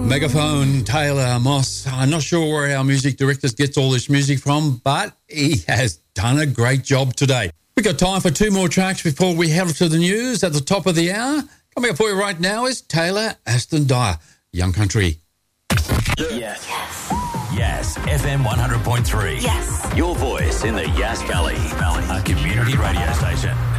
Megaphone, Taylor Moss. I'm not sure where our music director gets all this music from, but he has done a great job today. We've got time for two more tracks before we head to the news at the top of the hour. Coming up for you right now is Taylor Aston Dyer, Young Country. Yes. Yes, FM 100.3. Yes. Your voice in the Yass Valley. A community radio station.